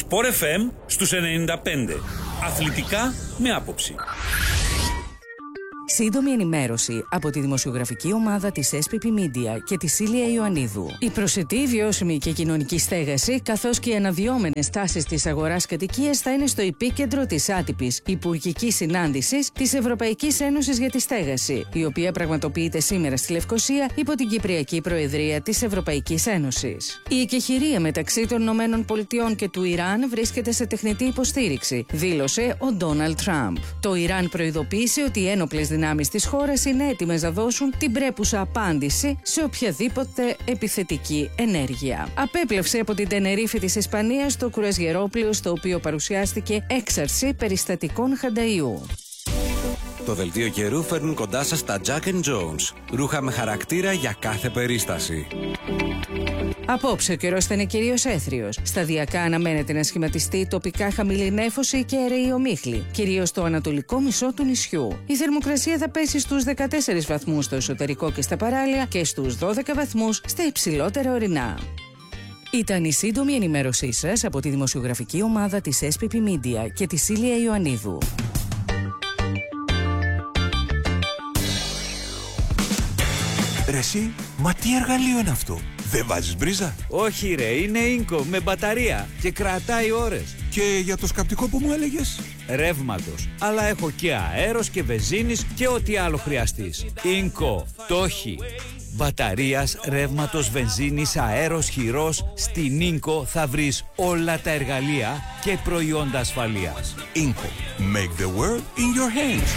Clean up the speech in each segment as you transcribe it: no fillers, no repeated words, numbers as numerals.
Sport FM στους 95. Αθλητικά με άποψη. Σύντομη ενημέρωση από τη δημοσιογραφική ομάδα της SPP Media και τη Σίλια Ιωαννίδου. Η προσιτή, βιώσιμη και κοινωνική στέγαση, καθώς και οι αναδυόμενες τάσεις της αγοράς κατοικίας θα είναι στο επίκεντρο της άτυπης υπουργικής συνάντησης της Ευρωπαϊκής Ένωσης για τη Στέγαση, η οποία πραγματοποιείται σήμερα στη Λευκοσία υπό την Κυπριακή Προεδρία της Ευρωπαϊκής Ένωσης. Η εκεχηρία μεταξύ των ΗΠΑ και του Ιράν βρίσκεται σε τεχνητή υποστήριξη, δήλωσε ο Ντόναλντ Τραμπ. Το Ιράν προειδοποίησε ότι οι ένοπλες δυνάμεις της χώρας είναι έτοιμες να δώσουν την πρέπουσα απάντηση σε οποιαδήποτε επιθετική ενέργεια. Απέπλευσε από την Τενερίφη της Ισπανίας το κουραζιερόπλοιο στο οποίο παρουσιάστηκε έξαρση περιστατικών χανταϊού. Το δελτίο καιρού φέρνουν κοντά σας τα Jack & Jones. Ρούχα με χαρακτήρα για κάθε περίσταση. Απόψε ο καιρός θα είναι κυρίως έθριος. Σταδιακά αναμένεται να σχηματιστεί τοπικά χαμηλή νέφωση και αιρεή ομίχλη, κυρίως στο ανατολικό μισό του νησιού. Η θερμοκρασία θα πέσει στους 14 βαθμούς στο εσωτερικό και στα παράλια και στους 12 βαθμούς στα υψηλότερα ορεινά. Ήταν η σύντομη ενημέρωσή σας από τη δημοσιογραφική ομάδα της SPP Media και τη Σίλια Ιωαννίδου. Ρε εσύ, μα τι εργαλείο είναι αυτό? Δεν βάζεις μπρίζα? Όχι ρε, είναι Ίνκο με μπαταρία και κρατάει ώρες. Και για το σκαπτικό που μου έλεγες? Ρεύματος, αλλά έχω και αέρος και βενζίνης και ό,τι άλλο χρειαστείς. Ίνκο, το έχει. Μπαταρίας, ρεύματος, βενζίνης, αέρος, χειρός. Στην Ίνκο θα βρεις όλα τα εργαλεία και προϊόντα ασφαλείας. Ίνκο, make the world in your hands.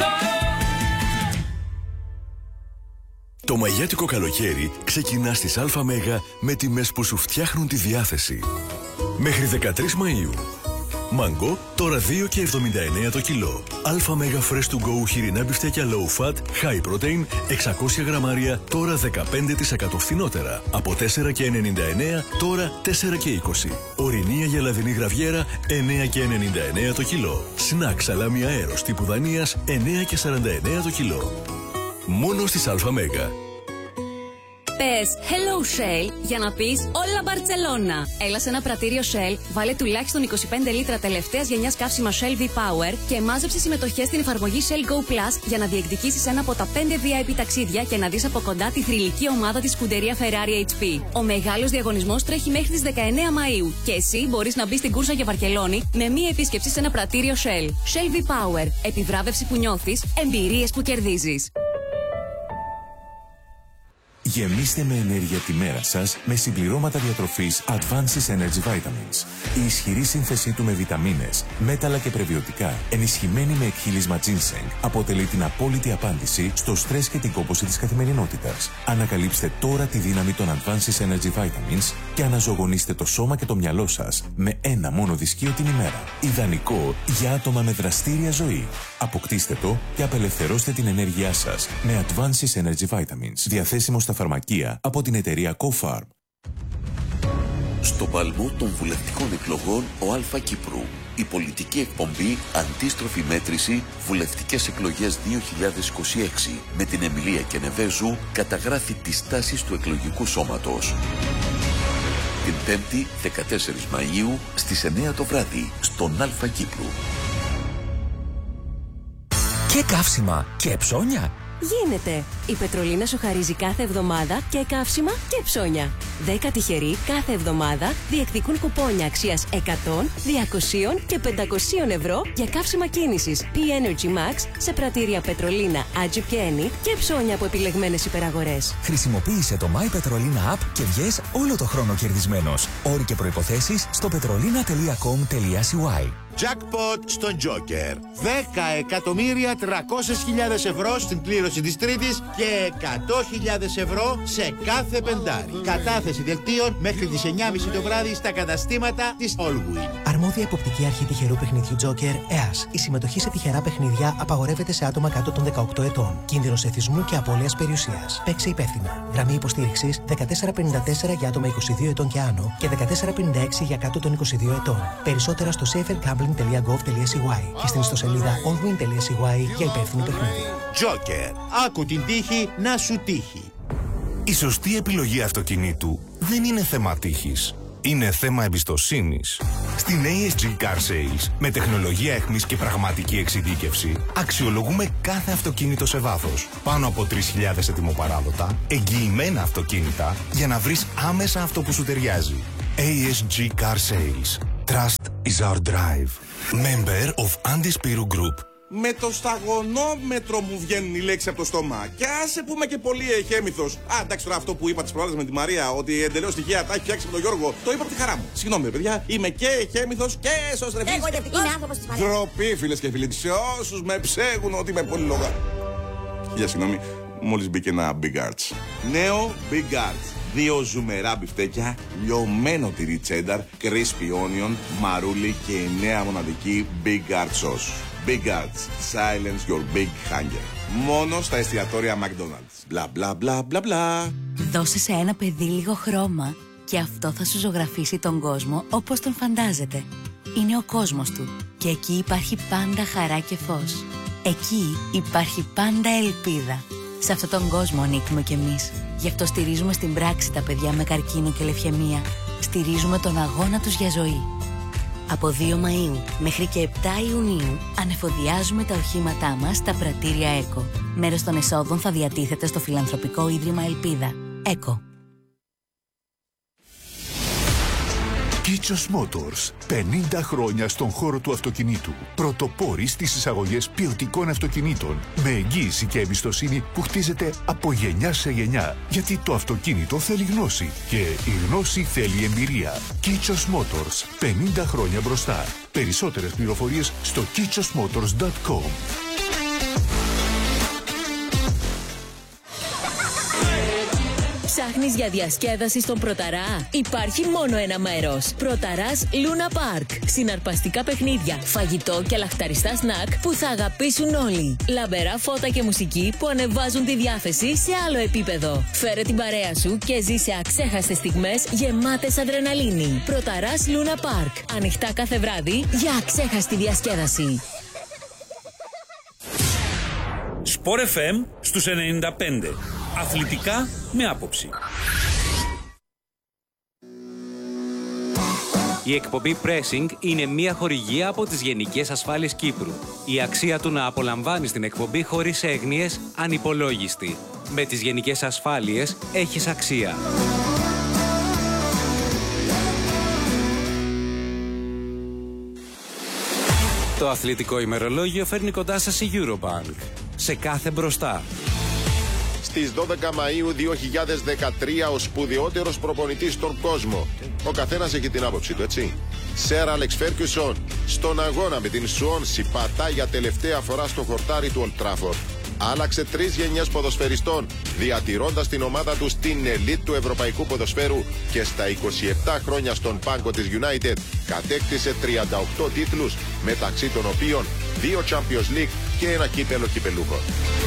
Το μαγιάτικο καλοκαίρι ξεκινά στις ΑΜΕΓ με τιμές που σου φτιάχνουν τη διάθεση. Μέχρι 13 Μαΐου. Μάγκο τώρα 2,79 το κιλό. ΑΜΕΓ Fresh to Go χοιρινά μπιφτέκια low fat, high protein, 600 γραμμάρια τώρα 15% φθηνότερα. Από 4,99 τώρα 4,20. Ορεινή αγελαδινή γραβιέρα 9,99 το κιλό. Σνακ σαλάμι αέρος τύπου Δανίας 9,49 το κιλό. Μόνο στις ΑΜΕΓ. Πες Hello Shell για να πεις όλα Μπαρτσελώνα. Έλα σε ένα πρατήριο Shell, βάλε τουλάχιστον 25 λίτρα τελευταίας γενιάς καύσιμα Shell V-Power και μάζεψε συμμετοχές στην εφαρμογή Shell Go Plus για να διεκδικήσεις ένα από τα 5 VIP ταξίδια και να δεις από κοντά τη θρυλική ομάδα της σκουντερία Ferrari HP. Ο μεγάλος διαγωνισμός τρέχει μέχρι τις 19 Μαΐου και εσύ μπορείς να μπεις στην κούρσα για Βαρκελόνη με μία επίσκεψη σε ένα πρατήριο Shell. Shell V-Power. Επιβράβευση που νιώθεις, εμπειρίες που κερδίζεις. Γεμίστε με ενέργεια τη μέρα σας με συμπληρώματα διατροφής Advances Energy Vitamins. Η ισχυρή σύνθεσή του με βιταμίνες, μέταλλα και πρεβιωτικά, ενισχυμένη με εκχύλισμα ginseng, αποτελεί την απόλυτη απάντηση στο στρες και την κόπωση της καθημερινότητας. Ανακαλύψτε τώρα τη δύναμη των Advances Energy Vitamins και αναζωογονήστε το σώμα και το μυαλό σας με ένα μόνο δυσκείο την ημέρα. Ιδανικό για άτομα με δραστήρια ζωή. Αποκτήστε το και απελευθερώστε την ενέργειά σας με Advances Energy Vitamins. Διαθέσιμο στα φαρμακεία από την εταιρεία CoFarm. Στο παλμό των βουλευτικών εκλογών ο Α Κύπρου. Η πολιτική εκπομπή Αντίστροφη Μέτρηση Βουλευτικές Εκλογές 2026 με την Εμιλία Κενεβέζου καταγράφει τις τάσεις του εκλογικού σώματος. Την 5η 14 Μαΐου στις 9 το βράδυ στον Α Κύπρου. Και καύσιμα και ψώνια. Γίνεται! Η Πετρολίνα σου χαρίζει κάθε εβδομάδα και καύσιμα και ψώνια. 10 τυχεροί κάθε εβδομάδα διεκδικούν κουπόνια αξίας 100, 200 και 500 ευρώ για καύσιμα κίνησης P-Energy Max σε πρατήρια Πετρολίνα, Agip και Eni και ψώνια από επιλεγμένες υπεραγορές. Χρησιμοποίησε το My Petrolina App και βγες όλο το χρόνο κερδισμένος. Όροι και προϋποθέσεις στο petrolina.com.cy. Jackpot στον Joker. 10.300.000 ευρώ στην κλήρωση της Τρίτης και 100.000 ευρώ σε κάθε πεντάρι. Κατάθεση δελτίων μέχρι τις 9.30 το βράδυ στα καταστήματα της Allwin. Αρμόδια εποπτική αρχή τυχερού παιχνιδιού Joker, ΕΑΣ. Η συμμετοχή σε τυχερά παιχνίδια απαγορεύεται σε άτομα κάτω των 18 ετών. Κίνδυνος εθισμού και απώλειας περιουσίας. Παίξε υπεύθυνα. Γραμμή υποστήριξης 1454 για άτομα 22 ετών και άνω και 1456 για κάτω των 22 ετών. Περισσότερα στο safergambling.gov.cy και στην ιστοσελίδα allwin.cy για υπεύθυνο παιχνίδι. Joker. Άκου την τύχη να σου τύχει. Η σωστή επιλογή αυτοκινήτου δεν είναι θέμα τύχης. Είναι θέμα εμπιστοσύνης. Στην ASG Car Sales, με τεχνολογία αιχμής και πραγματική εξειδίκευση, αξιολογούμε κάθε αυτοκίνητο σε βάθος. Πάνω από 3.000 ετοιμοπαράδοτα, εγγυημένα αυτοκίνητα, για να βρεις άμεσα αυτό που σου ταιριάζει. ASG Car Sales. Trust is our drive. Member of Andispiru Group. Με το σταγονόμετρο μου βγαίνει η λέξη από το στόμα. Και άσε που είμαι και πολύ εχέμηθος. Α, εντάξει τώρα αυτό που είπα τις προάλλες με τη Μαρία, ότι εντελώς τυχαία τα έχει φτιάξει με τον Γιώργο, το είπα από τη χαρά μου. Συγγνώμη, παιδιά, είμαι και εχέμηθος και σωστρεφής. Είναι άνθρωπος της Μαρίας. Ντροπή, φίλες και φίλοι, σε όσους με ψέγουν ότι είμαι πολύ λόγα. Χίλια συγγνώμη, μόλις μπήκε ένα Big Arts. Νέο Big Arts. 2 ζουμερά μπιφτέκια, λιωμένο τυρί τσένταρ, crispy onion, μαρούλι και η νέα μοναδική Big Arts sauce. Big Arts. Silence your big hunger. Μόνο στα εστιατόρια McDonald's. Μπλα μπλα μπλα μπλα μπλα. Δώσε σε ένα παιδί λίγο χρώμα και αυτό θα σου ζωγραφίσει τον κόσμο όπως τον φαντάζεται. Είναι ο κόσμος του και εκεί υπάρχει πάντα χαρά και φως. Εκεί υπάρχει πάντα ελπίδα. Σε αυτόν τον κόσμο ανήκουμε κι εμείς. Γι' αυτό στηρίζουμε στην πράξη τα παιδιά με καρκίνο και λευκαιμία. Στηρίζουμε τον αγώνα τους για ζωή. Από 2 Μαΐου μέχρι και 7 Ιουνίου ανεφοδιάζουμε τα οχήματά μας στα πρατήρια ΕΚΟ. Μέρος των εσόδων θα διατίθεται στο Φιλανθρωπικό Ίδρυμα Ελπίδα. ΕΚΟ. Kitchos Motors. 50 χρόνια στον χώρο του αυτοκινήτου. Πρωτοπόροι στις εισαγωγές ποιοτικών αυτοκινήτων. Με εγγύηση και εμπιστοσύνη που χτίζεται από γενιά σε γενιά. Γιατί το αυτοκίνητο θέλει γνώση. Και η γνώση θέλει εμπειρία. Kitchos Motors. 50 χρόνια μπροστά. Περισσότερες πληροφορίες στο kitchosmotors.com. Ψάχνεις για διασκέδαση στον Πρωταρά? Υπάρχει μόνο ένα μέρος. Πρωταράς Luna Park. Συναρπαστικά παιχνίδια, φαγητό και λαχταριστά σνακ που θα αγαπήσουν όλοι. Λαμπερά φώτα και μουσική που ανεβάζουν τη διάθεση σε άλλο επίπεδο. Φέρε την παρέα σου και ζήσε αξέχαστες στιγμές γεμάτες αδρεναλίνη. Πρωταράς Luna Park. Ανοιχτά κάθε βράδυ για αξέχαστη διασκέδαση. Sport FM στους 95. Αθλητικά με άποψη. Η εκπομπή Pressing είναι μια χορηγία από τις Γενικές Ασφάλειες Κύπρου. Η αξία του να απολαμβάνεις την εκπομπή χωρίς έγνοιες ανυπολόγιστη. Με τις Γενικές Ασφάλειες έχεις αξία. Το αθλητικό ημερολόγιο φέρνει κοντά σας η Eurobank. Σε κάθε μπροστά. Στις 12 Μαΐου 2013 ο σπουδαιότερος προπονητής στον κόσμο. Ο καθένας έχει την άποψη του, έτσι. Σερ Άλεξ Φέρκιουσον, στον αγώνα με την Σουόνσι, πατά για τελευταία φορά στο χορτάρι του Old Trafford. Άλλαξε 3 γενιές ποδοσφαιριστών, διατηρώντας την ομάδα του στην ελίτ του ευρωπαϊκού ποδοσφαίρου και στα 27 χρόνια στον πάγκο της United κατέκτησε 38 τίτλους, μεταξύ των οποίων 2 Champions League και ένα κύπελο κυπελούχων.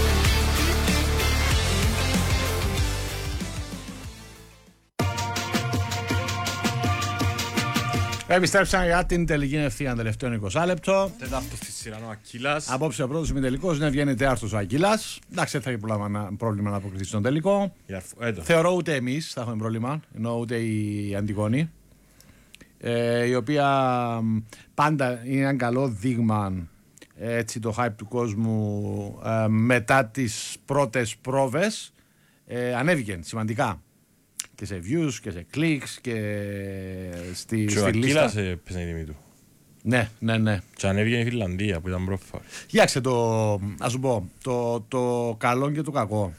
Επιστρέψαμε για την τελική ευθεία τελευταίο 20 λεπτό. Τέταρτο στη σειρά ο Ακύλας. Απόψε ο πρώτος ημιτελικός είναι βγαίνει τέταρτος ο Ακύλας. Εντάξει, δεν θα έχει πρόβλημα να αποκριθεί στον τελικό. Θεωρώ ούτε εμείς θα έχουμε πρόβλημα, ενώ ούτε η Αντιγόνη. Η οποία πάντα είναι ένα καλό δείγμα, έτσι, το hype του κόσμου μετά τις πρώτες πρόβες. Ανέβηκε σημαντικά. Και σε views και σε clicks και στη λίστα. Και ο Ακύλας έπαιζε η τιμή του. Ναι. Και ανέβηκε η Φιλανδία που ήταν πρόφα. Κοιτάξτε, ας σου πω, το καλό και το κακό.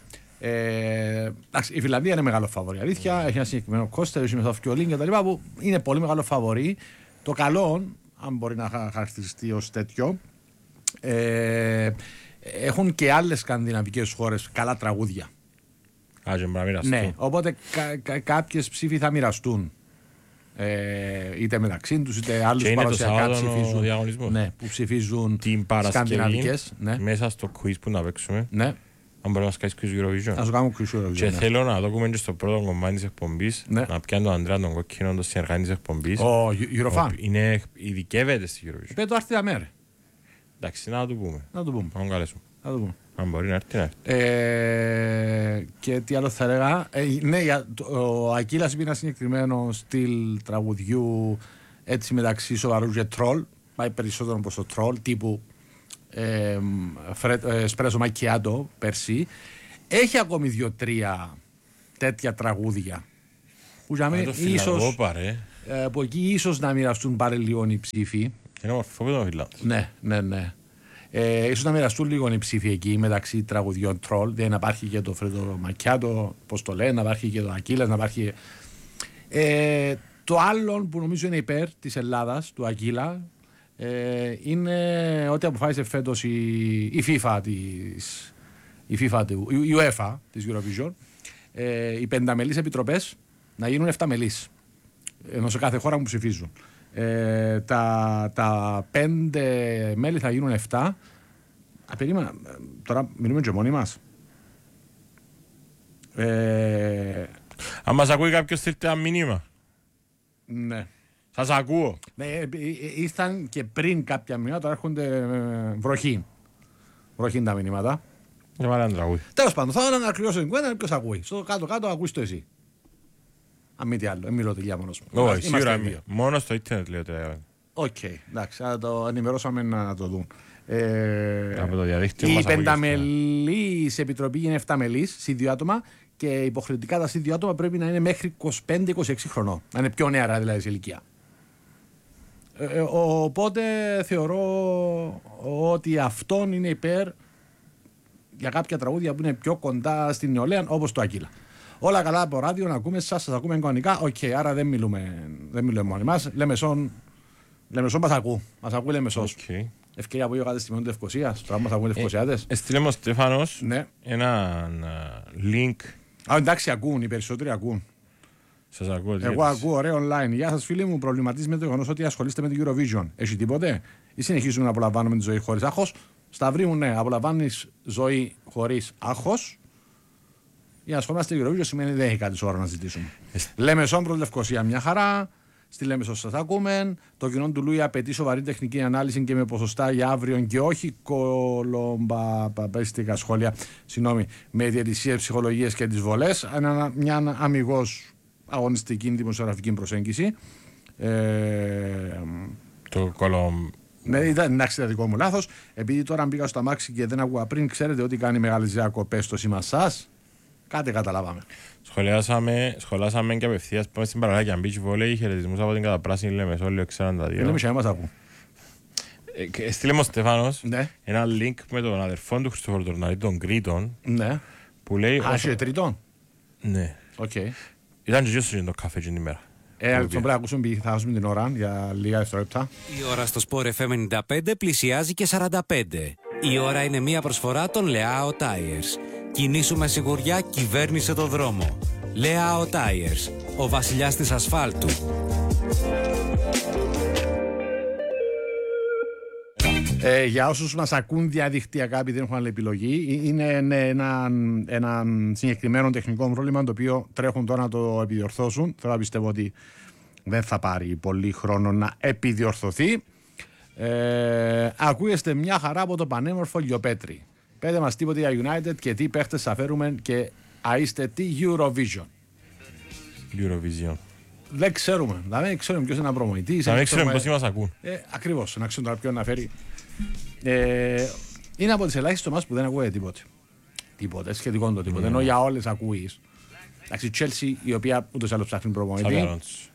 Η Φιλανδία είναι μεγάλο φαβορί. Αλήθεια, έχει ένα συγκεκριμένο κόστερ, έχει μέσα Φιολίν και τα λοιπά που είναι πολύ μεγάλο φαβορί. Το καλό, αν μπορεί να χαρακτηριστεί ως τέτοιο, έχουν και άλλες σκανδιναβικές χώρες καλά τραγούδια. Ναι, οπότε κάποιες ψήφοι θα μοιραστούν. Είτε μεταξύ τους είτε άλλους παραδοσιακά ψηφίζουν. Ναι, που ψηφίζουν την Παρασκευή. Ναι. Μέσα στο quiz που να παίξουμε. Ναι. Αν μπορούμε να σκάσεις quiz Eurovision. Να σου κάνουμε quiz Eurovision. Και θέλω να δούμε και στο πρώτο κομμάτι της εκπομπής. Να πιάνει τον Ανδρέα τον Κόκκινο, τον συνεργάτη της εκπομπής. Ο Eurofan. Ειδικεύεται στη Eurovision. Πέτω άρθει τα μέρα. Εντάξει, να το πούμε. Να το πούμε. Να τον καλέσουμε. Να το πούμε. Αν μπορεί να έρθει, να έρθει. Και τι άλλο θα έλεγα. Ναι, ο Ακύλας είπε ένα συγκεκριμένο στυλ τραγουδιού έτσι μεταξύ σοβαρού και τρόλ. Πάει περισσότερο προς το τρόλ τύπου Espresso Macchiato πέρσι. Έχει ακόμη 2-3 τέτοια τραγούδια που ίσως, από εκεί ίσως να μοιραστούν πάρε λίγο οι ψήφοι. Είναι μορφό και το Φιλάνδος. Ναι. Ίσως να μοιραστούν λίγο οι ψήφοι εκεί μεταξύ τραγουδιών τρόλ. Δεν υπάρχει και το Φρέντο Μακιάτο, πώς το λένε, να υπάρχει και το Ακύλας, να υπάρχει. Το άλλο που νομίζω είναι υπέρ της Ελλάδας, του Ακύλα, είναι ότι αποφάσισε φέτος η FIFA η UEFA της Eurovision, οι πενταμελείς επιτροπές να γίνουν 7 μελείς, ενώ σε κάθε χώρα που ψηφίζουν. Τα 5 μέλη θα γίνουν 7. Περίμενα, τώρα μιλούμε και μόνοι μας. Αν μας ακούει κάποιος στείλτε ένα μήνυμα. Ναι. Σας ακούω. Ναι, ήρθαν και πριν κάποια μηνύματα, τώρα έρχονται βροχή. Βροχή είναι τα μηνύματα. Τέλος πάντων, θα ανακριώσω την κουβέντα, ποιος ακούει. Στο κάτω-κάτω ακούεις το εσύ. Αν μη τι άλλο, μιλώ τελειά μόνος μου. Όχι, σίγουρα μόνο στο ίντερνετ λέω τελειά. Οκ, εντάξει, θα το ενημερώσαμε να το δουν. Από το διαδίκτυο η πενταμελής επιτροπή είναι 7 μελής, σε 2 άτομα, και υποχρεωτικά τα 2 άτομα πρέπει να είναι μέχρι 25-26 χρονών. Να είναι πιο νεαρά δηλαδή σε ηλικία. Οπότε θεωρώ ότι αυτόν είναι υπέρ για κάποια τραγούδια που είναι πιο κοντά στην νεολαία, όπως το Ακύλα. Όλα καλά από ράδιο, να ακούμε σας ακούμε κανονικά. Οκ, άρα δεν μιλούμε μόνοι μας. Λεμεσόν μας ακούει Λεμεσός. Ευκαιρία που είχατε στη Μόνη του Ευκοσίας, τώρα μας ακούνε Ευκοσιάτες. Έστειλε μου ο Στέφανος ένα link. Εντάξει, ακούν, οι περισσότεροι ακούν. Σας ακούω. Εγώ ακούω, ωραία, online. Γεια σας φίλοι μου, προβληματίζουμε το γεγονός ότι ασχολείστε με την Eurovision. Έχει τίποτε? Ή συνεχίζουμε να απολαμβάνουμε τη ζωή χωρίς άγχος? Σταυρί μου, ναι, απολαμβάνεις ζωή χωρίς άγχος. Για να ασχολούμαστε με την Eurovision σημαίνει δεν έχει κάτι σοβαρό να ζητήσουμε. Λεμεσόν προς Λευκοσία μια χαρά. Στη Λέμεσο σας ακούμε. Το κοινό του Λούι απαιτεί σοβαρή τεχνική ανάλυση και με ποσοστά για αύριο και όχι κολομπαπέστικα σχόλια. Συγγνώμη, με διαιτησίες, ψυχολογίες και τις βολές. Μια αμιγώς αγωνιστική δημοσιογραφική προσέγγιση. Το κολομ. Ναι, ήταν δικό μου λάθος. Επειδή τώρα μπήκα στο αμάξι και δεν ακούγα πριν, ξέρετε ότι κάνει μεγάλες διακοπές στο σήμα σας. Κάτι καταλάβαμε. Σχολάσαμε και απευθείας πάμε στην παραλάκια beach volley, χαιρετισμούς από την καταπράσινη Λεμεσόλιο 42. Λέμε και μας ακού. Στείλε μου ο Στεφάνος ένα link με τον αδερφόν του Χριστόφορου Τορναρή, τον Κρήτον, που λέει... Άσχε Τρίτον. Ναι. Ήταν και γιος το καφέ την ημέρα. Πρέπει να ακούσουμε, θα ακούσουμε την ώρα για λίγα δευτερόλεπτα. Η ώρα στο Sport FM 95 πλησιάζει και 45. Η ώρα είναι μια προσφορά των Leao Tires. Κινήσου με σιγουριά, κυβέρνησε το δρόμο. Leao Tires, ο βασιλιάς της ασφάλτου. Για όσους μας ακούν διαδικτυακά επειδή δεν έχουν άλλη επιλογή, είναι ένα συγκεκριμένο τεχνικό πρόβλημα το οποίο τρέχουν τώρα να το επιδιορθώσουν. Θέλω να πιστεύω ότι δεν θα πάρει πολύ χρόνο να επιδιορθωθεί. Ακούγεστε μια χαρά από το πανέμορφο Λιοπέτρι. Πέτε μας τίποτε για United και τι παίχτες θα φέρουμε και είστε τι Eurovision. Δεν ξέρουμε. Δεν ξέρουμε ποιος είναι ένα προμονητής. Δεν ξέρουμε πόσοι μας ακούν. Ακριβώς. Να ξέρουμε τώρα ποιον να φέρει. Είναι από τις ελάχιστες ομάδες που δεν ακούγεται τίποτε. Τίποτε. Σχετικό το τίποτε. Ενώ για όλες ακούεις. Εντάξει, η Chelsea, η οποία ούτως ή άλλως ψάχνει προμονητή.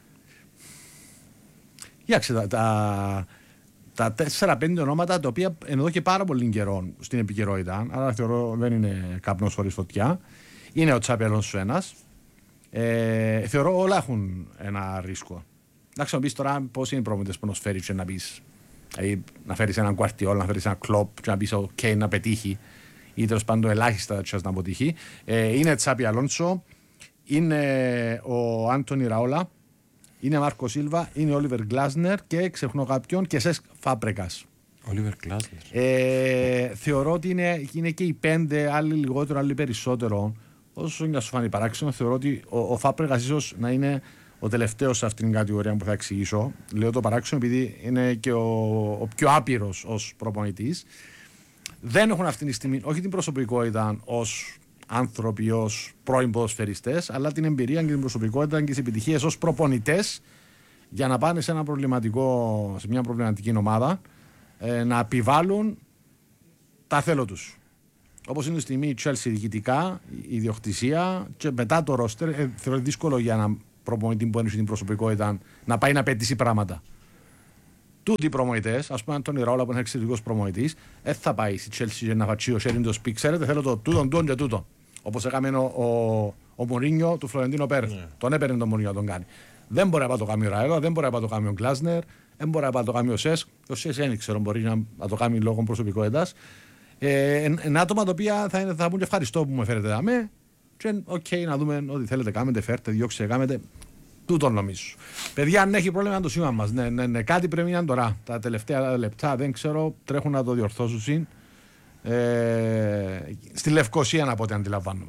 Κοιτάξτε, τα 4-5 ονόματα τα οποία εδώ και πάρα πολύ καιρό στην επικαιρότητα, αλλά θεωρώ δεν είναι καπνός χωρίς φωτιά, είναι ο Τσάπι Αλόνσο ένας. Θεωρώ όλα έχουν ένα ρίσκο. Εντάξει, να πεις τώρα πώς είναι οι προμονητές που νοσφαίρεις και να πεις, να φέρεις έναν Κουαρτιόλ, να φέρεις έναν Κλοπ και να πεις ok να πετύχει ή τέλος πάντων ελάχιστα να αποτύχει. Είναι Τσάπι Αλόνσο, είναι ο Άντονι Ραόλα, είναι Μάρκο Σίλβα, είναι ο Όλιβερ Γκλάσνερ και ξεχνώ κάποιον και Σέσκ Φάμπρεκας. Όλιβερ Γκλάσνερ. Θεωρώ ότι είναι και οι 5, άλλοι λιγότερο, άλλοι περισσότερο. Όσο να σου φανεί παράξενο, θεωρώ ότι ο Φάμπρεκας ίσως να είναι ο τελευταίος σε αυτήν την κατηγορία που θα εξηγήσω. Λέω το παράξενο επειδή είναι και ο πιο άπειρος ως προπονητής. Δεν έχουν αυτή τη στιγμή όχι την προσωπικότητα ως άνθρωποι, ως πρώην ποδοσφαιριστές, αλλά την εμπειρία και την προσωπικότητα και τις επιτυχίες ως προπονητές για να πάνε σε μια προβληματική ομάδα να επιβάλλουν τα θέλω τους. Όπως είναι στη στιγμή η Chelsea διοικητικά, η ιδιοκτησία και μετά το ρόστερ, θεωρεί δύσκολο για ένα προπονητή που ένιωσε την προσωπικότητα να πάει να πετύσει πράγματα. Τούτοι οι προμονητές, ας πούμε, Αντώνη Ραούλα που είναι εξαιρετικός προμονητής, θα πάει στη Chelsea για να φατσί ο Σέριν το σπί. Ξέρετε, θέλω το τούτον και τούτον. Όπως έκαμε ο Μουρίνιο του Φλωρεντίνο Πέρεθ. Τον έπαιρνε τον Μουρίνιο να τον κάνει. Δεν μπορεί να πάει το κάνει ο Ραέλα, δεν μπορεί να πάει το κάνει ο Γκλάσνερ, δεν μπορεί να πάει το κάνει ο Σέσκ. Ο Σέσκ δεν ξέρω, μπορεί να το κάνει λόγω προσωπικότητας. Ένα άτομα τα οποία θα πούν ευχαριστώ που με φέρετε δαμέ. Και να δούμε ό,τι θέλετε κάνετε, φέρτε, διώξτε, κάνετε. Τούτον νομίζω. Παιδιά, αν έχει πρόβλημα το σήμα μας, ναι, κάτι πρέπει να είναι τώρα. Τα τελευταία λεπτά δεν ξέρω, τρέχουν να το διορθώσουν. Στη Λευκοσία από ό,τι αντιλαμβάνομαι.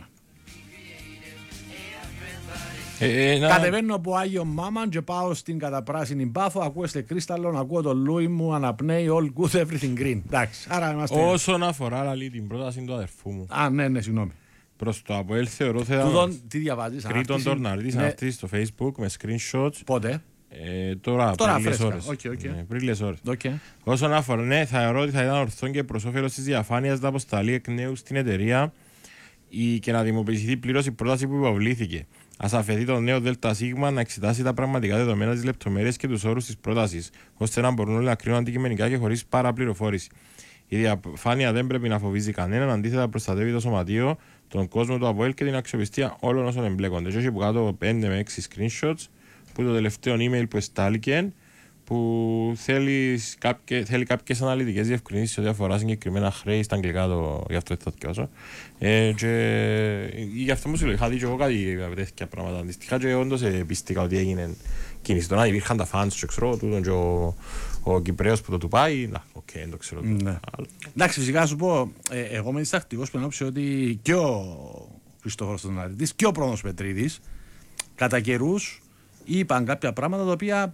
Κατεβαίνω από Άγιο Μάμαν και πάω στην καταπράσινη Πάφο. Ακούω σε κρίσταλλον, ακούω τον Λούι μου, αναπνέει all good, everything green. Εντάξει, άρα είμαστε. Όσον αφορά την πρόταση του αδερφού μου. Ναι, συγγνώμη. Προς το ΑΠΟΕΛ θεωρώ τι διαβάζεις, Κρήτον Τορναρίτης αναρτήσει στο Facebook με screenshots. Πότε? Τώρα πριν λίγες ώρες. Πριν λίγες ώρες. Όσον αφορά, θεωρώ ότι θα ήταν ορθόν και προς όφελος της διαφάνειας να αποσταλεί εκ νέου στην εταιρεία και να δημοποιηθεί πλήρως η πρόταση που υποβλήθηκε. Ας αφαιθεί το νέο ΔΣ να εξετάσει τα πραγματικά δεδομένα, τις λεπτομέρειες και τους όρους της πρότασης, ώστε να μπορούν όλοι να κρίνουν αντικειμενικά και χωρίς παραπληροφόρηση. Η διαφάνεια δεν πρέπει να φοβίζει κανέναν, αντίθετα προστατεύει το σωματείο, τον κόσμο του ΑΠΟΕΛ και την αξιοπιστία όλων όσων εμπλέκονται. Και όχι που κάτω 5 με 6 screenshots που το τελευταίο email που εστάληκε, που θέλει κάποιες αναλυτικές διευκρινήσεις ό,τι αφορά συγκεκριμένα χρέη στα αγγλικά, γι' αυτό δεν θα διαβάσω. Γι' αυτό μου σου λέω, είχα δει και εγώ κάτι τέτοια πράγματα αντίστοιχα και όντως πίστηκα ότι έγινε κίνηση. Τώρα υπήρχαν τα fans και ξέρω, τούτον και ο Κυπρέος που το του πάει, δεν το ξέρω. Εντάξει, φυσικά να σου πω, εγώ είμαι διστακτικός που ενώψε ότι και ο Χριστόφορος Τοναρίτης και ο Πρόνος Πετρίδης κατά καιρούς είπαν κάποια πράγματα τα οποία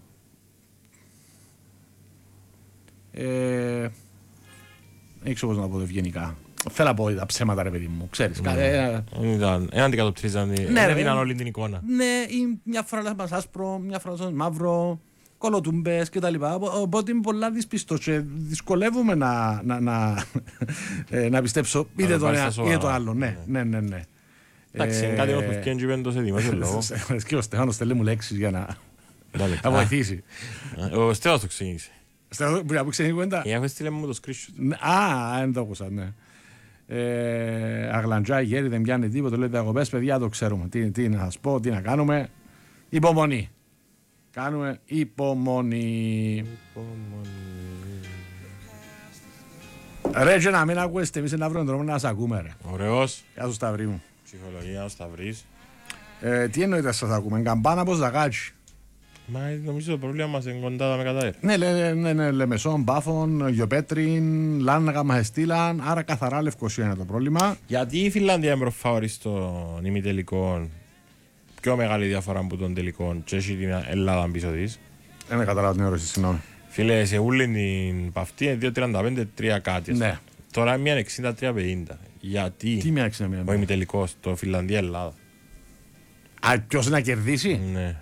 δεν ξέρω πώς να πω ευγενικά. Θέλω να πω τα ψέματα ρε παιδί μου, ξέρεις. Έναν αντικατοπτρίζαν, δεν έδιναν όλη την εικόνα. Ναι, μια φορά μας άσπρο, μια φορά μαύρο, κολοτούμπες και τα λοιπά. Οπότε είμαι πολλά δυσπιστός και δυσκολεύομαι να πιστέψω είτε το ένα είτε το άλλο. Ναι. Εντάξει, είναι κάτι όπως πιέντζι πέντο σε δημόσιο λόγο. Και ο Στέφανος θέλει μου λέξεις για να βοηθήσει. Ο Στέφανος το ξεκίνησε. Που ξεκίνησε κουβέντα. Έχω στείλε μου το screenshot. Δεν το άκουσα, ναι. Αγλαντζά, γέρι, δεν πιάνει τίποτα. Λέτε διακοπές, παιδιά, το ξέρουμε. Τι να σας πω, τι να κάνουμε. Υπομονή. Κάνουμε υπομονή. Ρε και να μην ακούεστε, εμείς να βρούμε τρόπο να σας ακούμε ρε. Ωραίος. Γεια σου Σταυρί μου. Ψυχολογία ο Σταυρής. Τι εννοείται σας ακούμε, καμπάνα πως ζαγάτσι. Μα νομίζω το πρόβλημα μας είναι κοντά με καταέρ. Ναι, Λεμεσόν, Πάφων, Γιοπέτριν, Λάνναγα μας εστήλαν, άρα καθαρά Λευκοσία είναι το πρόβλημα. Γιατί η Φιλανδία είναι προφάωρη στον ημιτελικό, πιο μεγάλη διαφορά από τον τελικό και έχει την Ελλάδα πίσω της. Δεν καταλάβω την ερώτηση, συγγνώμη. Φίλε, σε ούλη την παυτή είναι 2.35-3 κάτι. Ναι. Τώρα είναι 1.60-3.50. Γιατί τι μια 60-3.50? Ο ημιτελικός, το Φιλανδία-Ελλάδα. Ποιος να κερδίσει? Ναι.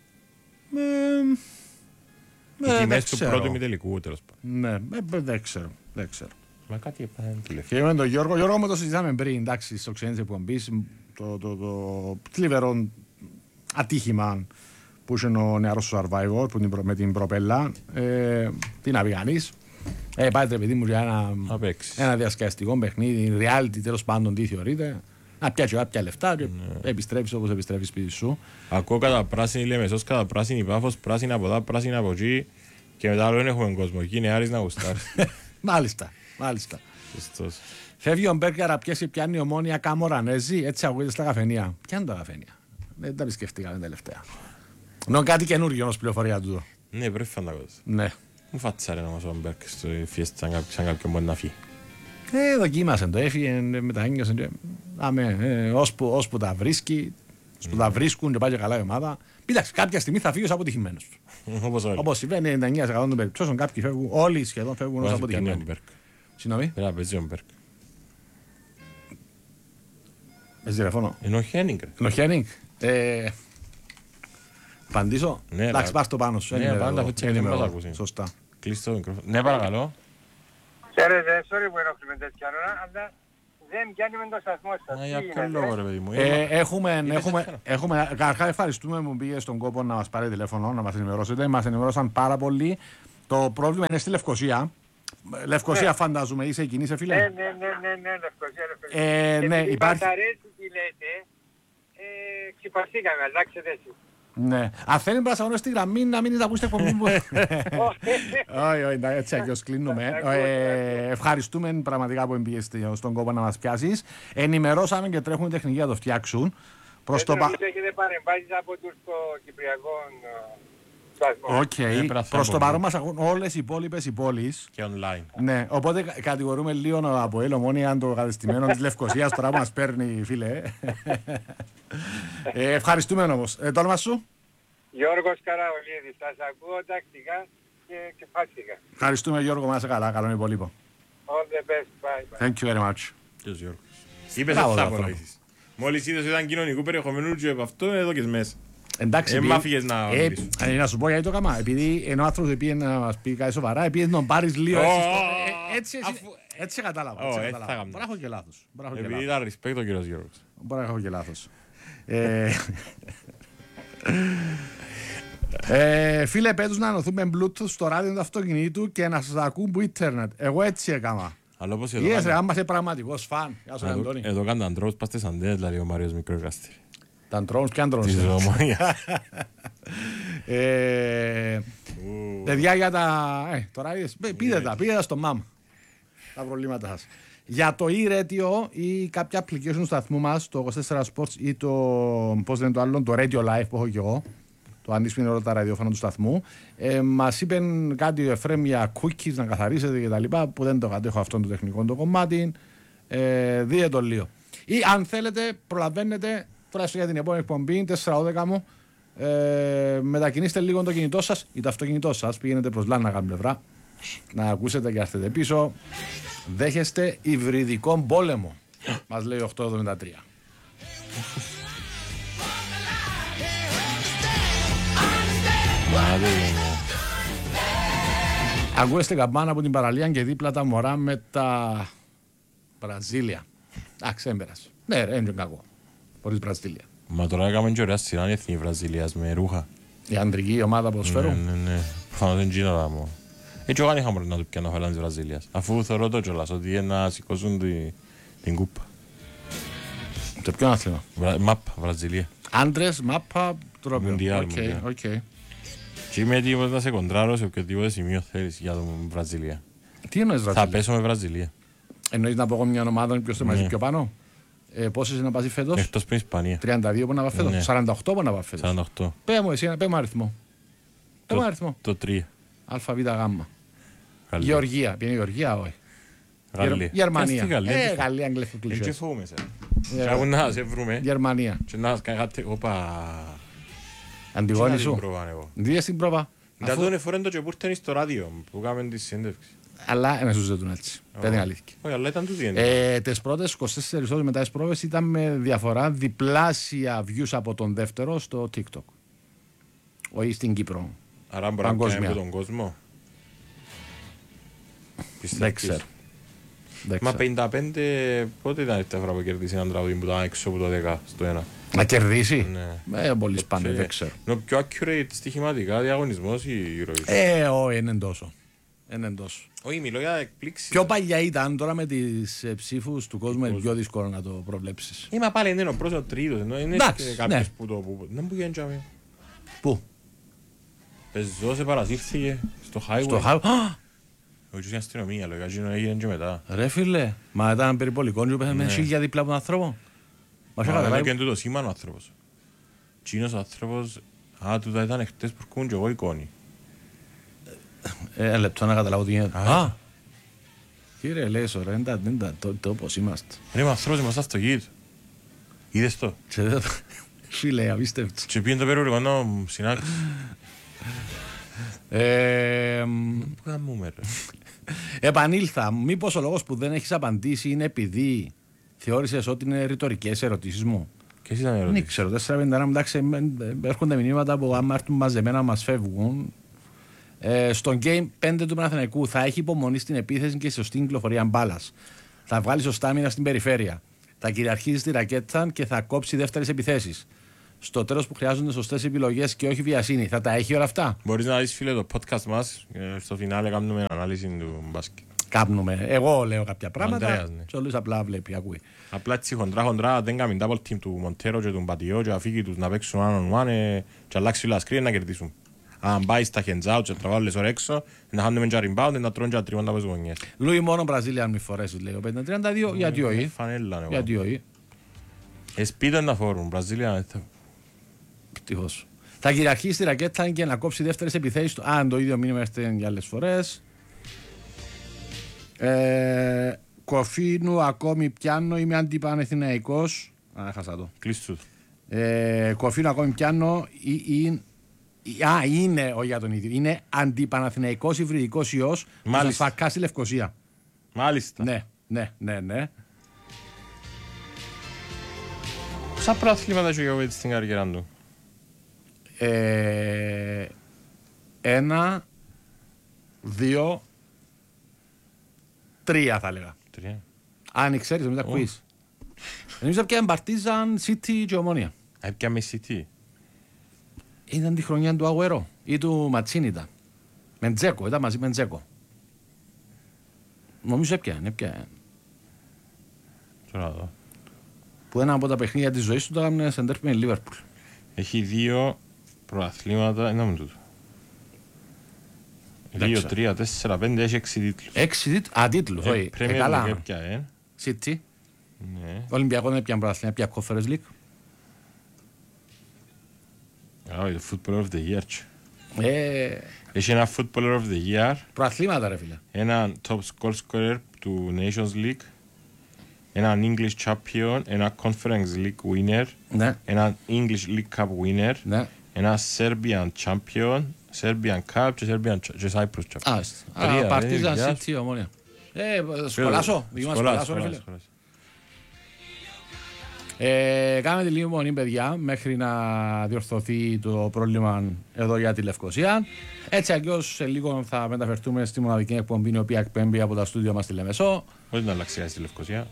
Οι τιμές του πρώτου ημιτελικού, τέλος πάντων. Ναι, δεν ξέρω. Μα κάτι έπαθαν τηλεφωνία. Και με τον Γιώργο μου το συζητάμε πριν, εντάξει, στο ξένες εκπομπής, το θλιβερό ατύχημα που είχε ο νεαρός Survivor με την προπέλα. Τι να πει κανείς. Πάτε παιδί μου για ένα διασκεδαστικό παιχνίδι, reality τέλος πάντων, τι θεωρείτε. Να πιάσει κάποια λεφτά και επιστρέφεις όπως επιστρέφεις σπίτι σου. Ακούω κατά πράσινη Λεμεσός, κατά πράσινη Πάφος, πράσινη από εδώ, πράσινη από εκεί και μετά άλλο δεν έχουμε κόσμο. Εκεί είναι Άρης να γουστάρει. Μάλιστα. Φεύγει ο Μπέρκερ να πιάνει Ομόνια Καμορανέζη, έτσι ακούγεται στα καφενεία. Ποια είναι τα καφενεία? Δεν τα επισκεφτήκαμε τελευταία. Νο κάτι καινούργιο όμως πληροφορία του. Ναι, πρέπει φανταγώδες. Ναι. Μου φάτσαρε όμως ο Μπέρκερ στο φιέστα σαν κάποιον μπορεί να φύγει. Δοκίμασε το, έφυγε, μεταέγγιασε. Ώσπου τα βρίσκει, ώσπου τα βρίσκουν και πάει και καλά η ομάδα. Κοίταξε, κάποια στιγμή θα φύγει ως αποτυχημένος. Όπως συμβαίνει 99% των περιπτώσεων, κάποιοι φεύγουν, όλοι σχεδόν φεύγουν ως αποτυχημένοι. Συγγνώμη. Πρέπει να παίζει ο Μπέρκ. Παίζει τηλεφώνο. Είναι ο Χένιγκ. Απαντήσω. Εντάξει, πας το πάνω σου. Ναι, πάντα έχω τσεκ, δεν μας ακούσει. Σωστά. Κλείς το μικρόφωνο. Ναι, παρακαλώ. Ξέρετε, sorry που ενοχλούμε τέτοια ώρα, αλλά δεν πιάνουμε το σταθμό σας. Για ποιο λόγο ρε παιδί μου. Έχουμε, καταρχάς ευχαριστούμε που πήγε στον κόπο να μας πάρει τηλέφωνο, να μας ενημερώσετε. Μας ενημερώσαν πάρα πολύ. Το πρόβλημα είναι στη Λευκοσία. Λευκοσία φαντάζομαι, είσαι εκεί, είσαι φίλε. Ναι, Λευκοσία. Ναι, επειδή υπάρχει... αρέσει τι λέτε, ξυπαστήκαμε, αλλάξετε εσείς. Ναι. Αν θέλει να σας στη γραμμή να μην ακούσετε εκπομπή μου. Όχι, έτσι αγιώς κλείνουμε. Ευχαριστούμε πραγματικά που εμπήγες στον κόπο να μας πιάσεις. Ενημερώσαμε και τρέχουν τεχνικοί να το φτιάξουν. Έχετε παρεμβάσεις από τους Κυπριακών σταθμών. Προς το παρόν μας ακούν όλες οι υπόλοιπες οι πόλεις. Και online. Ναι, οπότε κατηγορούμε λίγο από Ομόνοια το κατεστημένο της Λευκοσίας τώρα που μας παίρνει, φίλε. Ευχαριστούμε όμως. Το όνομα σου? Γιώργος Καραολίδης. Σας ακούω τακτικά και ξεφάστηκα. Ευχαριστούμε Γιώργο, μας καλά. Καλό υπόλοιπο. All the best. Bye. Thank you very much. Ποιος Γιώργος? Είπες ότι θα απολογήσεις. Μόλις είδες ότι ήταν κοινωνικού περιεχομένου και από αυτό εδώ και μέσα. Εντάξει, μ' άφηγες να μιλήσω. Να σου πω γιατί το έκανα. Επειδή ενώ ο άνθρωπος πήγε να μας πει κάτι σοβαρά, επειδή τον πάρεις λίγο έτσι κατάλαβα. Μπορεί να έχω και λάθος. Επειδή ήταν respect ο κύριος Γιώργος. Μπορεί να έχω και λάθος. Φίλε, πέτους να ενωθούμε Bluetooth στο ράδιο του αυτοκινήτου και να σας ακούν που ίντερνετ. Εγώ έτσι έκανα. Είδες ρε, άμα είσαι πραγματικός φαν. Εδώ κάνουν τα ντρόους, πάστε σαν τές, δηλαδή ο Μάριος Μικρόκαστη. Τα ντρόους, ποια ντρόους? Της Ομόνια. Παιδιά για τα... Τώρα πείτε τα στο ΜΑΜ. Τα προβλήματα σας. Για το e-radio ή κάποια application του σταθμού μας, το 24 Sports ή το, πώς λένε το άλλο, το Radio Live που έχω και εγώ, το αντίστοιχο όλα τα ραδιόφωνα του σταθμού, μας είπαν κάτι ο Εφραίμ για cookies να καθαρίσετε και τα λοιπά, που δεν το κατέχω αυτό το τεχνικό το κομμάτι, δείτε το λίγο. Ή αν θέλετε, προλαβαίνετε, τουλάχιστον για την επόμενη εκπομπή, 4-12 μου, μετακινήστε λίγο το κινητό σας ή το αυτοκινητό σας, πηγαίνετε προς Λάναγα πλευρά, να ακούσετε και έρθετε πίσω. Δέχεστε υβριδικό πόλεμο, μας λέει 873. Ακούεστε καμπάνα από την παραλία και δίπλα τα μωρά με τα Βραζίλια. Εντάξει, έμπερας. Ναι ρε, είναι κακό. Χωρίς Βραζίλια. Μα τώρα έκαμε και ωραία σειρά εθνική Βραζιλίας με ρούχα. Η αντρική ομάδα ποδοσφαίρου. Ναι. Προφανώς δεν γίνονταν μου. Έτσι εγώ αν είχα μπορεί να του πιάνω φαλάν της Βραζίλιας. Αφού θεωρώ το κιόλας ότι να σηκώσουν την κούπα. Το ποιο άθλημα? Μάπα, Βραζιλία. Άντρες, μάπα, τρόπιο. Μουντιάλ. Και είμαι έτοιμος να σε κοντράρω σε οποιοδήποτε σημείο θέλεις για τον Βραζιλία. Τι εννοείς Βραζιλία? Θα πέσω με Βραζιλία. Εννοείς να πω εγώ μια ομάδα ποιος θέλει μαζί πιο πάνω? Πόσες να πάσει φέτος? Εκτός πριν Ισπανία. 32 που να πάει φέτος, 48 που να πάει φέτος. 48. Πέ μου εσύ, πέ μου αριθμό. Το 3. ΑΒΓ. Γεωργία, ποια είναι η Γεωργία, όχι. Γερμανία. Γαλλία, αγγλικό κλεισέ. Έτσι φοβούμαι σε. Και να σε βρούμε. Γερμανία. Και να κάνει κάτι, όπα. Αντιγόνη σου. Δίες την πρόβα. Δεν τον εφορέν το και που ήρθαν στο ράδιο που κάνουμε τη συνέντευξη. Αλλά να σου ζητούν έτσι. Δεν είναι αλήθεια. Όχι, αλλά ήταν τους διέντες. Τις πρώτες 24 ώρες μετά τις πρόβες ήταν με διαφορά διπλάσια views από τον δεύτερο στο TikTok. Όχι στην Κύπρο. Άρα μπορεί να πιάνει από τον κόσμο. Δεν ξέρω. Μα 55 πότε ήταν αυτή φορά που κερδίσει έναν τραγούδι που ήταν έξω από το 10 στο 1. Να κερδίσει. Ναι. Πολύ σπάνιο, δεν ξέρω. Είναι ο πιο accurate στοιχηματικά διαγωνισμός η Eurovision. Όχι, είναι τόσο. Όχι, μιλώ για εκπλήξεις. Πιο παλιά ήταν, τώρα με τις ψήφους του κόσμου είναι πιο δύσκολο να το προβλέψεις. Μα πάλι είναι ο πρώτος, ο τρίτος, είναι κάποιος που το... Δεν που γέντζαμε. Πού? Πεζό σε παρασύρθηκε στο highway. Στο highway. Όχι στην αστυνομία, λόγια, έγινε και μετά. Ρε φίλε, μα ήταν περιπολικό και πέθαμε με σίγια δίπλα από τον άνθρωπο. Μα και το σήμα ο άνθρωπος. Τσίνος ο άνθρωπος, τούτα ήταν χτες που έρχομαι και εγώ εικόνη. Λεπτό να καταλάβω τι γίνεται. Κύριε Λέσο, ρε, το πώς είμαστε. Ρε, μα άνθρωπος είμαστε στο γύρο. Είδες το. Φίλε, απίστευτο. Και πήγαινε το περιπολικό να συνάξει. Πού κάνουμε ρε. Επανήλθα. Μήπως ο λόγος που δεν έχεις απαντήσει είναι επειδή θεώρησες ότι είναι ρητορικές ερωτήσεις μου? Ποιες ήταν οι ερωτήσεις? Δεν ξέρω, 4-51, εντάξει, έρχονται μηνύματα που άμα έρθουν μαζεμένα μας φεύγουν. Στο Game 5 του Παναθηναϊκού θα έχει υπομονή στην επίθεση και σωστή κυκλοφορία μπάλας. Θα βγάλει σωστά μήνα στην περιφέρεια. Θα κυριαρχήσει τη ρακέτα και θα κόψει δεύτερες επιθέσεις. Στο τέλος που χρειάζονται σωστές επιλογές και όχι βιασύνη. Θα τα έχει όλα αυτά. Μπορείς να δεις, φίλε, το podcast μας. Στο φινάλε κάνουμε ανάλυση του μπάσκετ. Κάνουμε. Εγώ λέω κάποια πράγματα. Αντρέας, ναι. Και όλους απλά βλέπει, ακούει. Απλά έτσι χοντρά δεν κάνουμε double team του Μοντέρο και του Μπατιό και αφήγει τους να παίξουν one-on-one και αλλάξει όλα σκριν να κερδίσουν. Αν πάει στα hands out και τραβάω λες ώρα έξω, να χάνουμε και rebound, να τρώνε και τριώντα από τις γωνιές. Λούι μόνο Βραζίλια μη φορέσεις, λέει ο 532, γιατί όχι. Φανέλα, γιατί όχι. Εσπίτω να φόρουν, Βραζίλια. Ευτυχώς. Θα κυριαρχήσει τη ρακέτα και να κόψει δεύτερες επιθέσεις του. Αν το ίδιο μήνυμα έρθει για άλλες φορές. Κοφίνου ακόμη πιάνω, είμαι αντιπανεθηναϊκός. Έχασα το. Κλείστου. Κοφίνου ακόμη πιάνω είναι όχι για τον ίδιο. Είναι αντιπαναθηναϊκός υβριδικός ιός που θα σφακάσει Λευκοσία. Μάλιστα. Ναι. Πόσα προαθλήματα έχει ο Γιώβετς στην καριέρα του? 1, 2, 3 θα έλεγα. 3. Αν ξέρεις μετά quiz. Εμείς έπιαμε Παρτίζαν, City και Ομόνια. Έπιαμε City. Ήταν τη χρονιά του Αγουέρο ή του Ματσίνη ήταν. Με Τζέκο, ήταν μαζί με Τζέκο. Νομίζω έπιανε. Τώρα εδώ. Που ένα από τα παιχνίδια της ζωής του το έκαναν σε ντέρπι με Λίβερπουλ. Έχει 2 προαθλήματα, ένα με τούτο. 2, 3, 4, 5, έχει 6 τίτλους. 6 τίτλους, τίτλους, όχι. Καλά. City. Ναι. Ολυμπιακό δεν έπιαν προαθλήμα, έπιαν Conference League. Το Footballer of the Year. Έχει ένα Footballer of the Year. Προαθλήματα ρε φίλε. Ένα top goal scorer του Nations League. Ένα English Champion. Ένα Conference League winner. Ναι. Ένα English League Cup winner. Ναι. Ένα Serbian Champion. Serbian Cup και Serbian και Cyprus Champion. Παρτίζαν City Ομόνια. Σχολάσω. Σχολάσω ρε φίλε. Κάμε τη λίγη μονή παιδιά μέχρι να διορθωθεί το πρόβλημα εδώ για τη Λευκοσία. Έτσι αλλιώς σε λίγο θα μεταφερθούμε στη μοναδική εκπομπή η οποία εκπέμπει από τα στούντιο μας στη Λεμεσό. Όχι να αλλάξει στη Λευκοσία.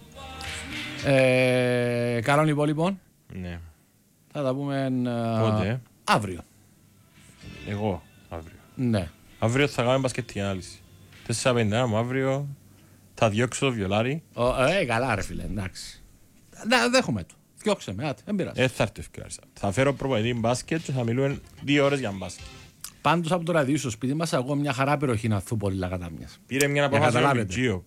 Καλών υπόλοιπων. Ναι. Θα τα πούμε πότε? Αύριο. Εγώ αύριο. Ναι. Αύριο θα κάνουμε μπασκετική ανάλυση. 4:50 μου αύριο θα διώξω το βιολάρι. Καλά ρε φίλε, εντάξει. Δέχομαι το. Διώξε με, δεν πειράζει. Θα έρθει ευκαιρία. Θα φέρω προπονητή μπάσκετ και θα μιλούμε 2 ώρες για μπάσκετ. Πάντως από το ραδίου στο σπίτι μας, εγώ μια χαρά περιοχή να θού πολύ κατά μιας. Πήρε μια αποφάση με Μπιτζίο.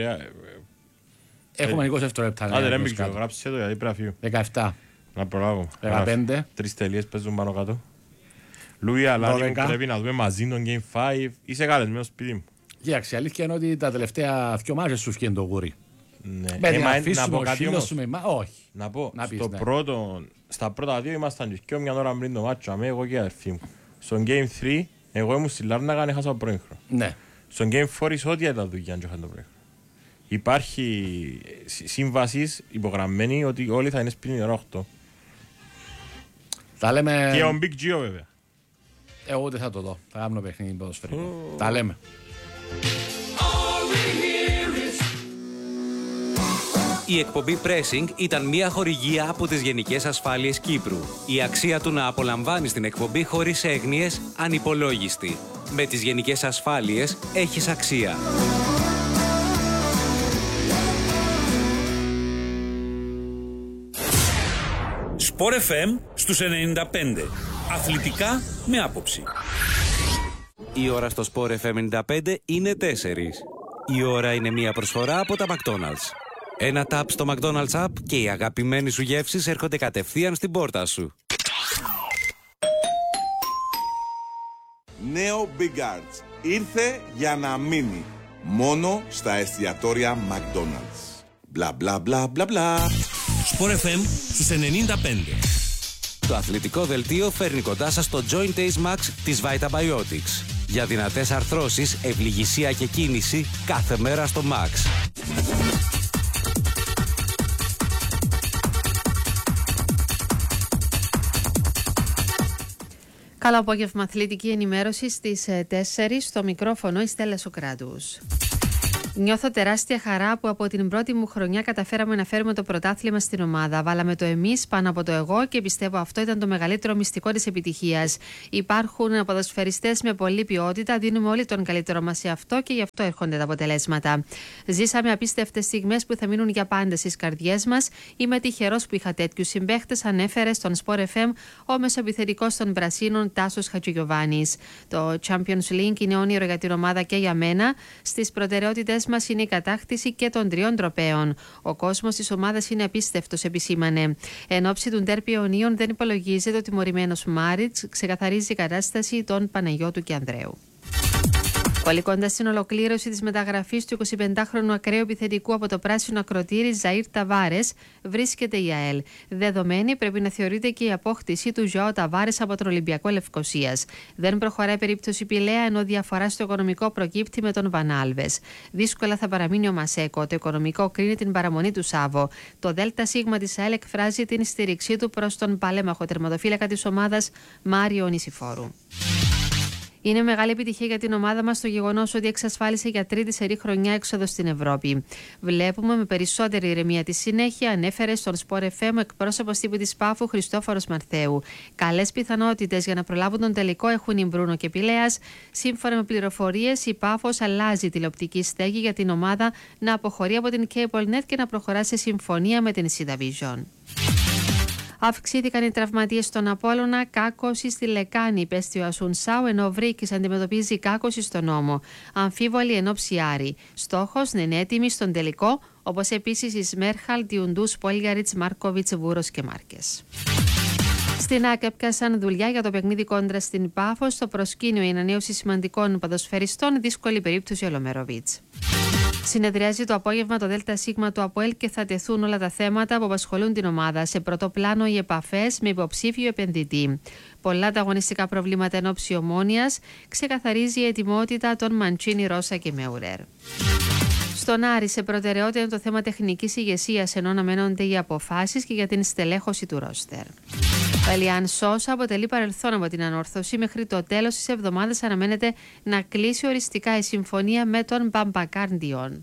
Έχουμε 20 δευτερόλεπτα. Άντε ρε Μπιτζίο, γράψε το γιατί πρέπει να φύγω. 17. Να προλάβω. 15. 3 τελείες παίζουν πάνω κάτω. Λούι Αλάνι πρέπει να δούμε μαζί τον Game 5. Είσαι καλεσμένος σπίτι μου. Κοίταξε, η αλήθεια είναι ότι τα τελευταία 2 μάχες σου βγαίνει το γούρι. Ναι. Να πω κάτι όμως. Όχι. Να πω, στα πρώτα 2 ήμασταν και μια ώρα πριν το μάτσο, εγώ και η αδερφή μου. Στο Game 3, εγώ ήμουν στη Λάρνακα και έχασα το πρόηγρο. Ναι. Στο Game 4 είσαι ό,τι ήταν δουλειά και έχασα το πρόηγρο. Υπάρχει σύμβαση υπογραμμένη ότι όλοι θα είναι σπίτι την ώρα 8. Τα λέμε... Και ο Big Gio βέβαια. Εγώ ούτε θα το δω. Θα κάνω παιχνίδι ποδοσφαιρικό. Τα λέμε. Η εκπομπή Pressing ήταν μια χορηγία από τις Γενικές Ασφάλειες Κύπρου. Η αξία του να απολαμβάνεις την εκπομπή χωρίς έγνοιες ανυπολόγιστη. Με τις Γενικές Ασφάλειες έχεις αξία. Sport FM στους 95. Αθλητικά με άποψη. Η ώρα στο Sport FM 95 είναι 4. Η ώρα είναι μια προσφορά από τα McDonald's. Ένα τάπ στο McDonald's App και οι αγαπημένοι σου γεύσεις έρχονται κατευθείαν στην πόρτα σου. Νέο Big Arts. Ήρθε για να μείνει. Μόνο στα εστιατόρια McDonald's. Μπλα μπλα μπλα μπλα μπλα. Sport FM στους 95. Το αθλητικό δελτίο φέρνει κοντά σας το Joint Ace Max της Vitabiotics. Για δυνατές αρθρώσεις, ευληγησία και κίνηση κάθε μέρα στο Max. Καλό απόγευμα, αθλητική ενημέρωση στις 4 στο μικρόφωνο η Στέλλα Σοκράτους. Νιώθω τεράστια χαρά που από την πρώτη μου χρονιά καταφέραμε να φέρουμε το πρωτάθλημα στην ομάδα. Βάλαμε το εμείς πάνω από το εγώ και πιστεύω αυτό ήταν το μεγαλύτερο μυστικό της επιτυχίας. Υπάρχουν ποδοσφαιριστές με πολλή ποιότητα, δίνουμε όλοι τον καλύτερό μας σε αυτό και γι' αυτό έρχονται τα αποτελέσματα. Ζήσαμε απίστευτες στιγμές που θα μείνουν για πάντα στις καρδιές μας. Είμαι τυχερός που είχα τέτοιους συμπαίχτες, ανέφερε στον Sport FM ο μεσοεπιθετικός των Πρασίνων Τάσος Χατζηγιοβάνης. Το Champions League είναι όνειρο για την ομάδα και για μένα. Στις προτεραιότητες μας είναι η κατάκτηση και των 3 τροπαίων. Ο κόσμος της ομάδας είναι απίστευτος, επισήμανε. Εν ώψη του ντέρμπι Ιωνίων δεν υπολογίζεται ο τιμωρημένος Μάριτς, ξεκαθαρίζει η κατάσταση των Παναγιώτου και Ανδρέου. Πολύ κοντά στην ολοκλήρωση της μεταγραφής του 25χρονου ακραίου επιθετικού από το πράσινο ακροτήρι Ζαΐρ Ταβάρες βρίσκεται η ΑΕΛ. Δεδομένη πρέπει να θεωρείται και η απόκτηση του Ζωάο Ταβάρες από τον Ολυμπιακό Λευκωσίας. Δεν προχωράει περίπτωση Πηλαία, ενώ διαφορά στο οικονομικό προκύπτει με τον Βανάλβες. Δύσκολα θα παραμείνει ο Μασέκο. Το οικονομικό κρίνει την παραμονή του Σάβο. Το ΔΣ της ΑΕΛ εκφράζει την στήριξή του προς τον παλέμαχο τερματοφύλακα της ομάδας Μάριο Νησιφόρου. Είναι μεγάλη επιτυχία για την ομάδα μας το γεγονός ότι εξασφάλισε για 3η σερί χρονιά έξοδο στην Ευρώπη. Βλέπουμε με περισσότερη ηρεμία τη συνέχεια, ανέφερε στον Sport FM ο εκπρόσωπος τύπου της Πάφου Χριστόφορος Μαρθέου. Καλές πιθανότητες για να προλάβουν τον τελικό έχουν η Μπρούνο και Πηλέας. Σύμφωνα με πληροφορίες, η Πάφος αλλάζει τηλεοπτική στέγη για την ομάδα να αποχωρεί από την CableNet και να προχωρά σε συμφωνία με την Sida Vision. Αυξήθηκαν οι τραυματίες στον Απόλλωνα, κάκωση στη Λεκάνη, υπέστη ο Ασουνσάου, ενώ ο Βρίκης αντιμετωπίζει κάκωση στον Νόμο. Αμφίβολη εν ώψη Άρη. Στόχος να είναι έτοιμοι στον τελικό, όπως επίσης η Σμέρχαλ, Τιουντούς, Πόλγαριτς, Μάρκοβιτς, Βούρος και Μάρκες. Στην ΑΕΚ έπιασαν δουλειά για το παιχνίδι κόντρα στην Πάφο. Στο προσκήνιο η ανανέωση σημαντικών ποδοσφαιριστών, δύσκολη περίπτωση ο Λομεροβίτς. Συνεδριάζει το απόγευμα το ΔΣ του ΑΠΟΕΛ και θα τεθούν όλα τα θέματα που απασχολούν την ομάδα. Σε πρώτο πλάνο οι επαφές με υποψήφιο επενδυτή. Πολλά ανταγωνιστικά προβλήματα εν ώψη Ομόνοιας, ξεκαθαρίζει η ετοιμότητα των Μαντσίνη, Ρώσα και Μέουρερ. Στον Άρη σε προτεραιότητα είναι το θέμα τεχνικής ηγεσίας, ενώ αναμένονται οι αποφάσεις και για την στελέχωση του ρόστερ. Ο Ελιάν Σόσα αποτελεί παρελθόν από την ανόρθωση. Μέχρι το τέλος της εβδομάδας αναμένεται να κλείσει οριστικά η συμφωνία με τον Μπαμπακάρ Ντιόν.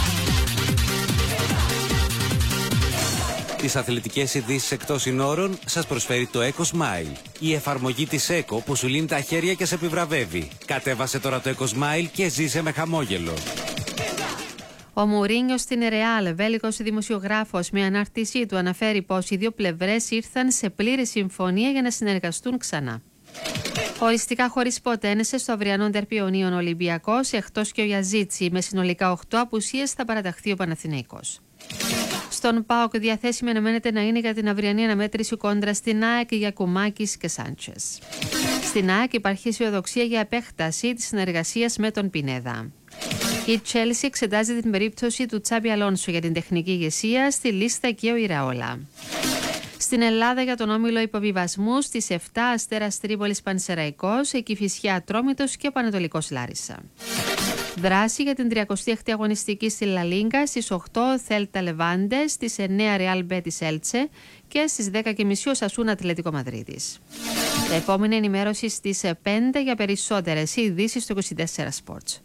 Τις αθλητικές ειδήσεις εκτός συνόρων σας προσφέρει το Eco Smile. Η εφαρμογή της Eco που σου λύνει τα χέρια και σε επιβραβεύει. Κατέβασε τώρα το Eco Smile και ζήσε με χαμόγελο. Ο Μουρίνιο στην Ρεάλ, βέλγος δημοσιογράφος, με ανάρτησή του αναφέρει πως οι δύο πλευρές ήρθαν σε πλήρη συμφωνία για να συνεργαστούν ξανά. Οριστικά χωρίς ποτένεσαι στο αυριανό ντέρμπι Ιωνίων Ολυμπιακός, εκτός και ο Γιαζίτσι, με συνολικά 8 απουσίες θα παραταχθεί ο Παναθηναϊκός. Στον ΠΑΟΚ διαθέσιμη αναμένεται να είναι για την αυριανή αναμέτρηση κόντρα στην ΑΕΚ για Κουμάκης και Σάντσες. Στην ΑΕΚ υπάρχει αισιοδοξία για επέκταση της συνεργασίας με τον Πινέδα. Η Chelsea εξετάζει την περίπτωση του Τσάμπι Αλόνσο για την τεχνική ηγεσία, στη λίστα και ο Ιραόλα. Στην Ελλάδα για τον όμιλο υποβιβασμού στις 7 Αστέρας Τρίπολης Πανσεραϊκός, Κηφισιά Ατρόμητος και Πανατολικός Λάρισα. Δράση για την 36η αγωνιστική στη Λα Λίγκα στις 8 Θέλτα Λεβάντε, στις 9 Ρεάλ Μπέτις Έλτσε και στις 10.30 Οσασούνα Ατλέτικο Μαδρίτης. Τα επόμενη ενημέρωση στις 5 για περισσότερες ειδήσεις στο 24 Sports.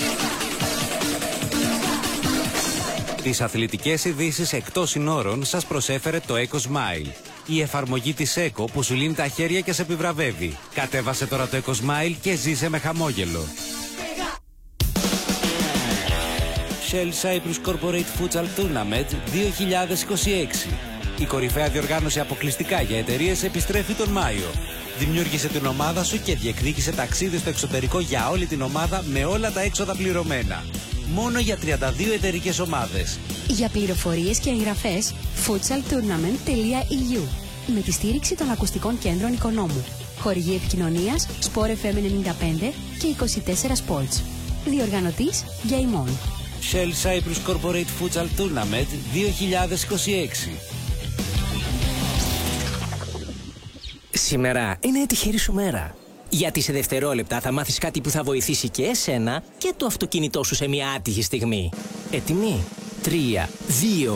Τις αθλητικές ειδήσεις εκτός συνόρων σας προσέφερε το Eco Smile. Η εφαρμογή της Eco που σου λύνει τα χέρια και σε επιβραβεύει. Κατέβασε τώρα το Eco Smile και ζήσε με χαμόγελο. Shell Cyprus Corporate Futsal Tournament 2026. Η κορυφαία διοργάνωση αποκλειστικά για εταιρείες επιστρέφει τον Μάιο. Δημιούργησε την ομάδα σου και διεκδίκησε ταξίδι στο εξωτερικό για όλη την ομάδα με όλα τα έξοδα πληρωμένα. Μόνο για 32 εταιρικές ομάδες. Για πληροφορίες και εγγραφές futsaltournament.eu με τη στήριξη των ακουστικών κέντρων Οικονόμου. Χορηγή επικοινωνίας Sport FM 95 και 24 Sports. Διοργανωτής Game On. Shell Cyprus Corporate Futsal Tournament 2026. Σήμερα είναι η τυχερή σου μέρα. Γιατί σε δευτερόλεπτα θα μάθεις κάτι που θα βοηθήσει και εσένα και το αυτοκίνητό σου σε μια άτυχη στιγμή. Έτοιμοι? 3, 2,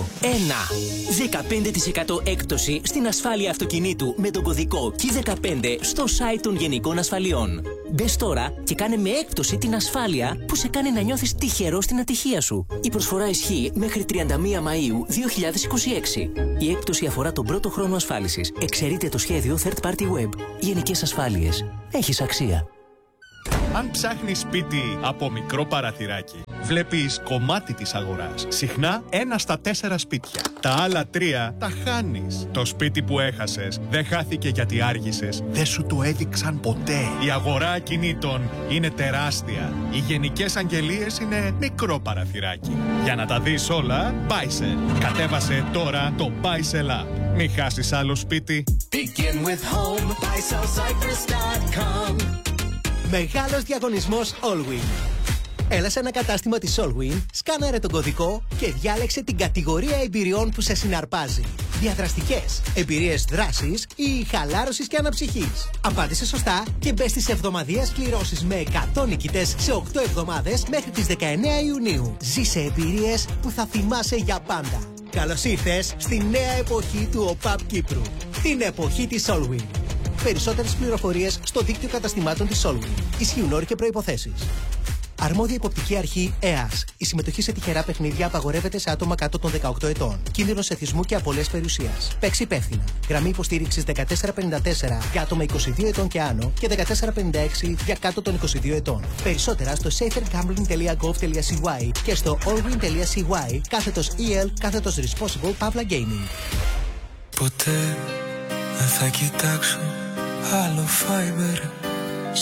1. 15% έκπτωση στην ασφάλεια αυτοκινήτου με τον κωδικό KEY15 στο site των Γενικών Ασφαλιών. Μπες τώρα και κάνε με έκπτωση την ασφάλεια που σε κάνει να νιώθεις τυχερό στην ατυχία σου. Η προσφορά ισχύει μέχρι 31 Μαΐου 2026. Η έκπτωση αφορά τον πρώτο χρόνο ασφάλισης. Εξαιρείται το σχέδιο Third Party Web. Γενικές Ασφάλειες. Έχεις αξία. Αν ψάχνεις σπίτι από μικρό παραθυράκι, βλέπεις κομμάτι της αγοράς. Συχνά 1 στα 4 σπίτια. Τα άλλα 3 τα χάνεις. Το σπίτι που έχασες δεν χάθηκε γιατί άργησες. Δεν σου το έδειξαν ποτέ. Η αγορά ακινήτων είναι τεράστια. Οι Γενικές Αγγελίες είναι μικρό παραθυράκι. Για να τα δεις όλα, Buysell. Κατέβασε τώρα το Buysell App. Μην χάσεις άλλο σπίτι. Begin with home, buysellcyprus.com. Μεγάλος διαγωνισμός Allwyn. Έλα σε ένα κατάστημα της Allwyn, σκάναρε τον κωδικό και διάλεξε την κατηγορία εμπειριών που σε συναρπάζει. Διαδραστικές, εμπειρίες δράσης ή χαλάρωσης και αναψυχής. Απάντησε σωστά και μπες στις εβδομαδιαίες κληρώσεις με 100 νικητές σε 8 εβδομάδες μέχρι τις 19 Ιουνίου. Ζήσε εμπειρίες που θα θυμάσαι για πάντα. Καλώς ήρθες στη νέα εποχή του ΟΠΑΠ Κύπρου. Την εποχή της Allwyn. Περισσότερες πληροφορίες στο δίκτυο καταστημάτων της Allwyn. Ισχύουν όροι και προϋποθέσεις. Αρμόδια υποπτική αρχή ΕΑΣ. Η συμμετοχή σε τυχερά παιχνίδια απαγορεύεται σε άτομα κάτω των 18 ετών. Κίνδυνος εθισμού και απώλειας περιουσίας. Παίξει υπεύθυνα. Γραμμή υποστήριξης 1454 για άτομα 22 ετών και άνω και 1456 για κάτω των 22 ετών. Περισσότερα στο safergambling.gov.cy και στο allwyn.cy/EL/responsible Pavla Gaming. Ποτέ δεν θα κοιτάξω άλλο Fiber.